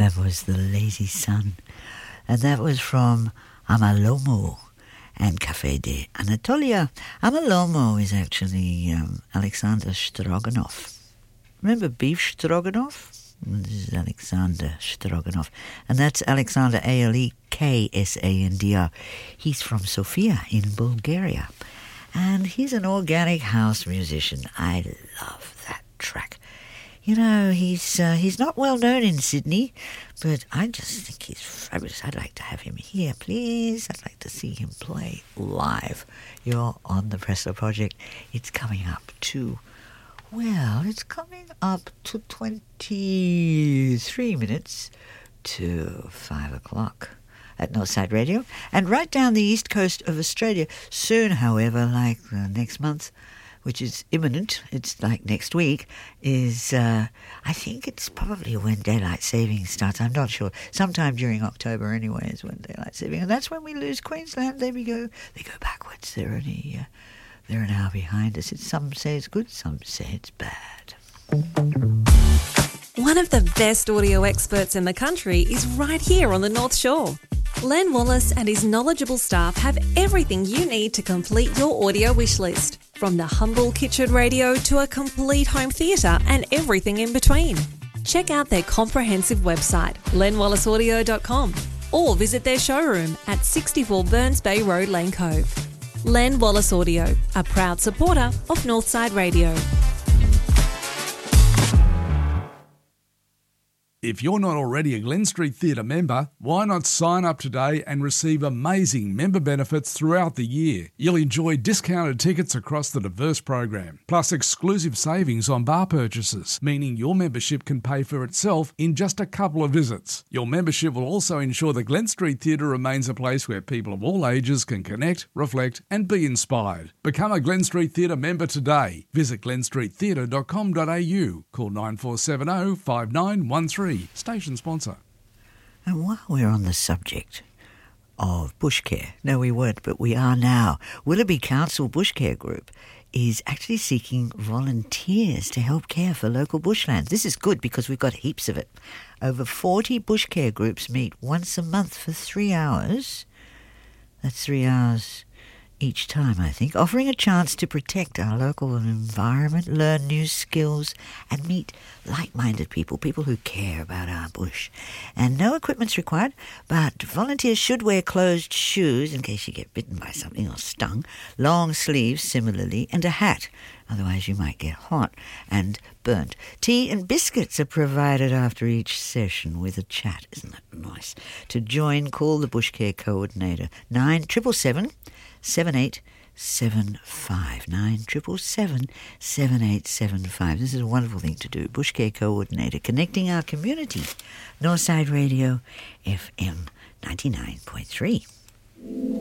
That was The Lazy Sun. And that was from Amalomo and Café de Anatolia. Amalomo is actually Alexander Stroganov. Remember beef stroganoff? This is Alexander Stroganov. And that's Alexander Aleksandr. He's from Sofia in Bulgaria. And he's an organic house musician. I love that track. You know, he's not well known in Sydney, but I just think he's fabulous. I'd like to have him here, please. I'd like to see him play live. You're on the Presto Project. It's coming up to 23 minutes to 5 o'clock at Northside Radio. And right down the east coast of Australia, soon, however, like next month, which is imminent, it's like next week, is, I think it's probably when daylight saving starts. I'm not sure. Sometime during October anyway is when daylight saving. And that's when we lose Queensland. There we go. They go backwards. They're an hour behind us. Some say it's good, some say it's bad. One of the best audio experts in the country is right here on the North Shore. Len Wallace and his knowledgeable staff have everything you need to complete your audio wish list, from the humble kitchen radio to a complete home theatre and everything in between. Check out their comprehensive website, lenwallaceaudio.com, or visit their showroom at 64 Burns Bay Road, Lane Cove. Len Wallace Audio, a proud supporter of Northside Radio. If you're not already a Glen Street Theatre member, why not sign up today and receive amazing member benefits throughout the year? You'll enjoy discounted tickets across the diverse program, plus exclusive savings on bar purchases, meaning your membership can pay for itself in just a couple of visits. Your membership will also ensure the Glen Street Theatre remains a place where people of all ages can connect, reflect and be inspired. Become a Glen Street Theatre member today. Visit glenstreettheatre.com.au. Call 9470 5913. Station sponsor. And while we're on the subject of bush care, no we weren't, but we are now, Willoughby Council Bush Care Group is actually seeking volunteers to help care for local bushlands. This is good because we've got heaps of it. Over 40 bush care groups meet once a month for 3 hours. That's 3 hours each time, I think, offering a chance to protect our local environment, learn new skills, and meet like-minded people who care about our bush. And no equipment's required, but volunteers should wear closed shoes in case you get bitten by something or stung, long sleeves similarly, and a hat. Otherwise you might get hot and burnt. Tea and biscuits are provided after each session with a chat. Isn't that nice? To join, call the Bush Care Coordinator, 9777 7875. 9777 7875. This is a wonderful thing to do. Bush Care Coordinator, connecting our community. Northside Radio, FM 99.3.